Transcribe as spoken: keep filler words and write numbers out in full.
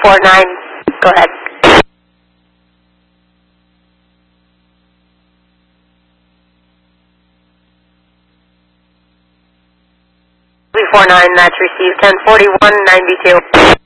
four nine, go ahead. three four nine, that's received ten forty-one ninety-two.